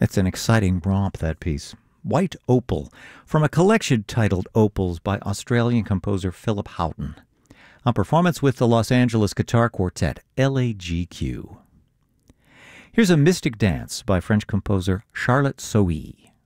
It's an exciting romp, that piece. White Opal, from a collection titled Opals by Australian composer Philip Houghton. A performance with the Los Angeles Guitar Quartet, LAGQ. Here's a Mystic Dance by French composer Charlotte Sohi.